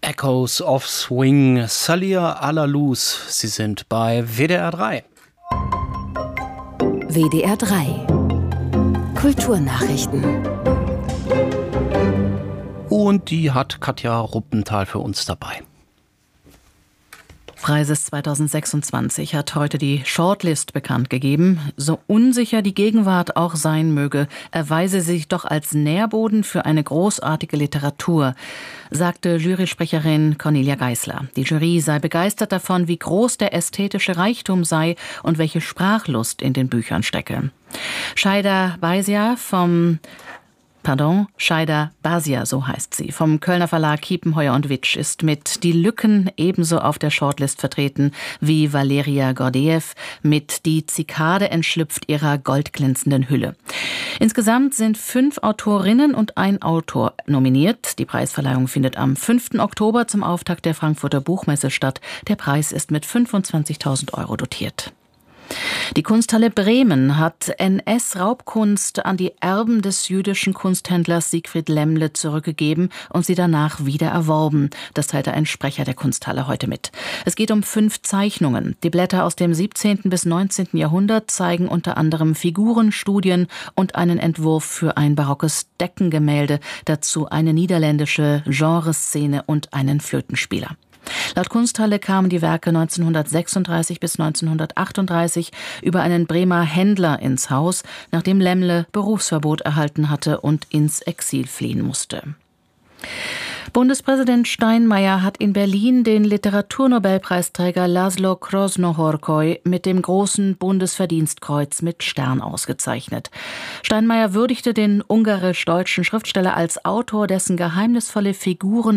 Echoes of Swing, Salir à la Luz. Sie sind bei WDR 3. WDR 3 Kulturnachrichten. Und die hat Katja Ruppenthal für uns dabei. Preises 2026 hat heute die Shortlist bekannt gegeben. So unsicher die Gegenwart auch sein möge, erweise sie sich doch als Nährboden für eine großartige Literatur, sagte Jurysprecherin Cornelia Geisler. Die Jury sei begeistert davon, wie groß der ästhetische Reichtum sei und welche Sprachlust in den Büchern stecke. Shaida Basia, so heißt sie, vom Kölner Verlag Kiepenheuer & Witsch, ist mit Die Lücken ebenso auf der Shortlist vertreten wie Valeria Gordeev mit Die Zikade entschlüpft ihrer goldglänzenden Hülle. Insgesamt sind 5 Autorinnen und ein Autor nominiert. Die Preisverleihung findet am 5. Oktober zum Auftakt der Frankfurter Buchmesse statt. Der Preis ist mit 25.000 € dotiert. Die Kunsthalle Bremen hat NS-Raubkunst an die Erben des jüdischen Kunsthändlers Siegfried Lemmle zurückgegeben und sie danach wieder erworben. Das teilte ein Sprecher der Kunsthalle heute mit. Es geht um 5 Zeichnungen. Die Blätter aus dem 17. bis 19. Jahrhundert zeigen unter anderem Figuren, Studien und einen Entwurf für ein barockes Deckengemälde, dazu eine niederländische Genreszene und einen Flötenspieler. Laut Kunsthalle kamen die Werke 1936 bis 1938 über einen Bremer Händler ins Haus, nachdem Lemmle Berufsverbot erhalten hatte und ins Exil fliehen musste. Bundespräsident Steinmeier hat in Berlin den Literaturnobelpreisträger Laszlo Krosno-Horkoy mit dem großen Bundesverdienstkreuz mit Stern ausgezeichnet. Steinmeier würdigte den ungarisch-deutschen Schriftsteller als Autor, dessen geheimnisvolle Figuren